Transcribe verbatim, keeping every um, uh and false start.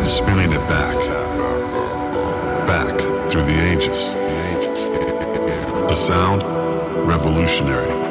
and spinning it back, back through the ages. The sound, revolutionary.